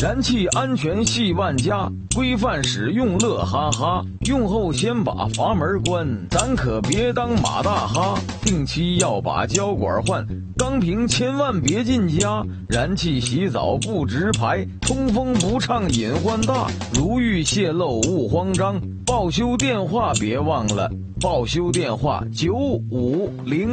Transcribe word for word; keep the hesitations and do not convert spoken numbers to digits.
燃气安全系万家，规范使用乐哈哈。用后先把阀门关，咱可别当马大哈。定期要把胶管换，钢瓶千万别进家。燃气洗澡不直排，通风不畅隐患大。如遇泄漏勿慌张，报修电话别忘了，报修电话九五零。